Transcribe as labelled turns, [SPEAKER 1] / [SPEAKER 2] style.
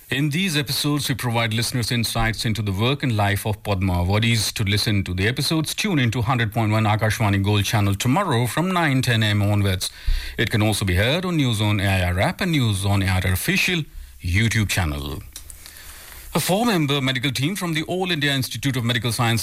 [SPEAKER 1] In these episodes, we provide listeners insights into the work and life of Padma Wadis. To listen to the episodes, tune into 100.1 Akashvani Gold channel tomorrow from 9:10 a.m. onwards. It can also be heard on News on AIR app and News on AIR official YouTube channel. A four-member medical team from the All India Institute of Medical Science